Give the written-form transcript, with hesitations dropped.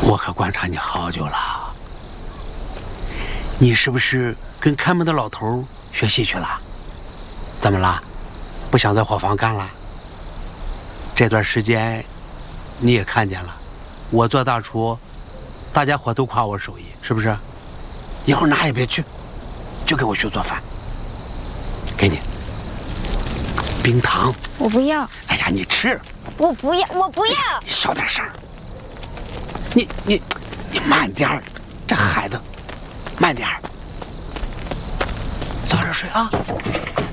我可观察你好久了，你是不是跟看门的老头学戏去了？怎么了？不想在伙房干了？这段时间你也看见了，我做大厨，大家伙都夸我手艺，是不是？以后哪也别去，就给我学做饭。给你冰糖。 我不要。 哎呀，你吃。 我不要，我不要。 你小点声。你慢点儿，这孩子，慢点儿。早点睡啊。